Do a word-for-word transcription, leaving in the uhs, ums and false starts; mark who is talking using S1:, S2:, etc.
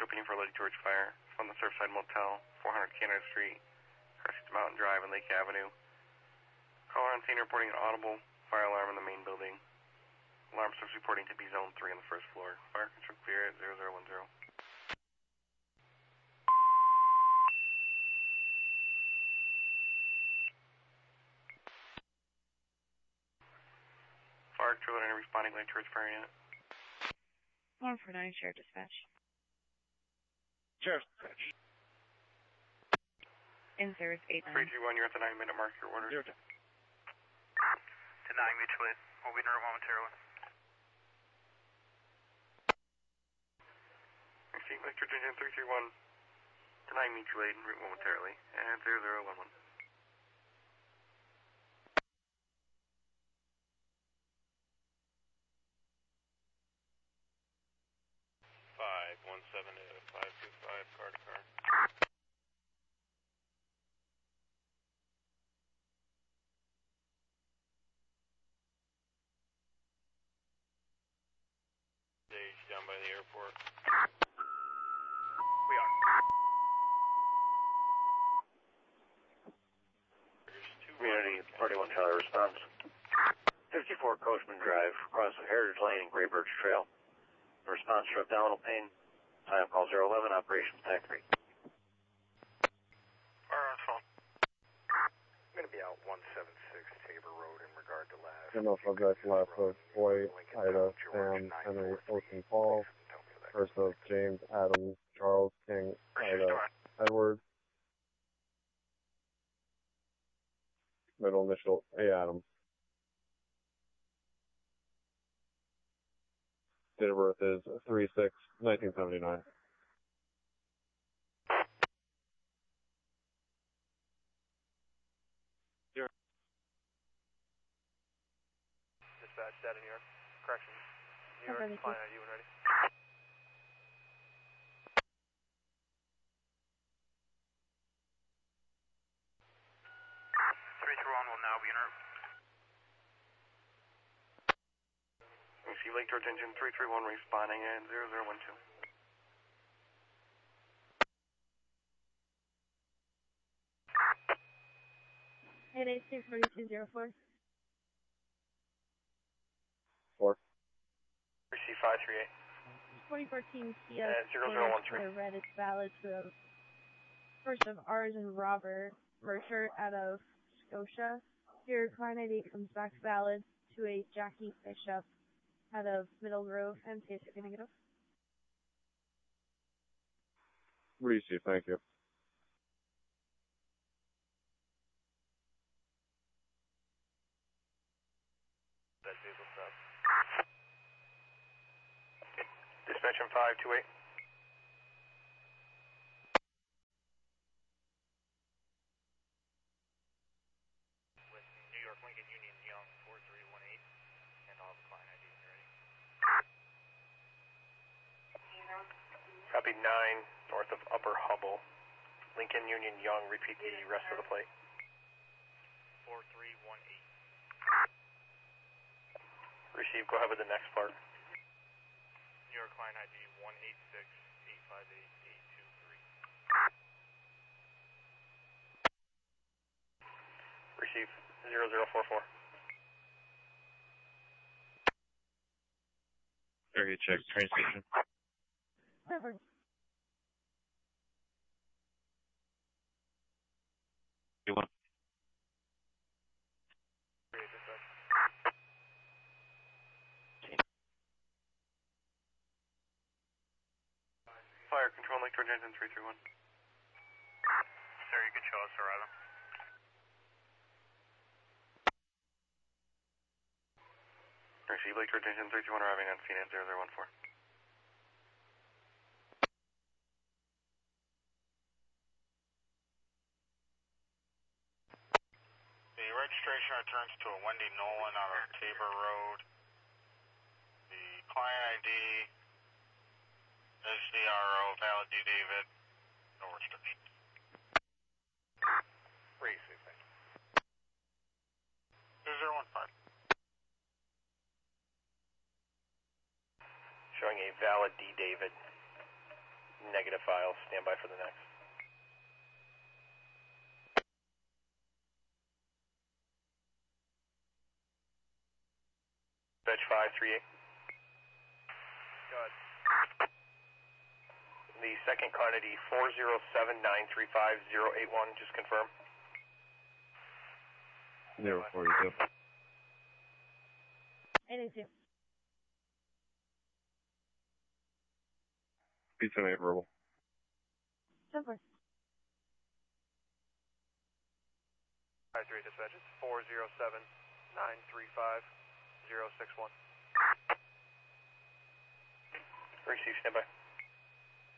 S1: opening for Lady George fire. It's on the Surfside Motel, four hundred Canada Street, Crescent Mountain Drive and Lake Avenue. Caller on scene reporting an audible fire alarm in the main building. Alarm source reporting to be zone three on the first floor. Fire control clear at zero zero one zero. Fire control and responding Lake George fire unit.
S2: one four nine, Sheriff Dispatch.
S3: Sheriff Dispatch.
S2: In service eight nine.
S1: three two one, you're at the nine minute mark, your order.
S3: Zero time.
S4: Denying mutual aid. We'll be in route momentarily.
S1: Receive Lake George engine three three one. Denying mutual aid en route momentarily. And zero zero one one.
S5: five one seven five two five, car to car. Stage down by the airport.
S4: We are.
S6: Community Party one Tyler response. fifty-four Coachman Drive, across the Heritage Lane and Gray Birch Trail. Response for abdominal pain. Time call zero eleven, operations tech three.
S4: Fire on phone. I'm going to be out one seven six Tabor Road in regard to last.
S7: General subject left of Boyd, Ida, Sam, Henry, Ocean Paul. First of James, Adams, Charles, King, Ida, Edward. Middle initial A. Adams. Date of birth is three six nineteen seventy-nine.
S3: Zero.
S4: Dispatch, data New York. Correction. New York,
S2: Ready,
S4: client I D when ready. three three one will now be en route.
S1: Receive Lake George engine three three one responding at zero zero one two.
S2: eight eight six four two zero four.
S7: Four.
S1: Receive five three eight.
S2: twenty fourteen Kia
S1: Uh, zero zero one three.
S2: Sportage read its ballot to a first of ours and Robert Mercer out of Scotia. Your client I D comes back valid to a Jackie Bishop out of Middle Grove and basic negative.
S7: Receive, thank you.
S4: That vehicle stop.
S1: Dispatch on five two eight.
S4: With New York Lincoln Union Young four three one eight. And I'll have the client I D when you're ready.
S1: Copy nine, north of Upper Hubble. Lincoln Union Young, repeat the rest of the plate.
S4: four three one eight.
S1: Receive, go ahead with the next part.
S4: New York client I D one eight six eight five eight eight two three.
S1: Receive, zero zero four four.
S3: Area check, train station.
S2: Over.
S3: You want?
S1: Fire control, Lake George engine three three one.
S4: Sir, you can show us arrival.
S1: Receive, Lake George engine three three one arriving on scene at zero zero one four.
S5: The registration returns to a Wendy Nolan out of Tabor Road. The client I D is the R O, valid D. David, no restrictions.
S4: Receive, thank you.
S5: two zero one five.
S1: Showing a valid D. David.
S6: Negative file. Stand by for the next. Veg five three eight.
S4: Go ahead.
S6: The second quantity four zero seven nine three five zero eight one. Just confirm.
S3: Zero forty-two.
S2: eighty-two.
S3: Pizza eight verbal.
S2: ten four.
S4: five three dispatch, it's four zero seven nine three five zero six one.
S6: Receive, stand by.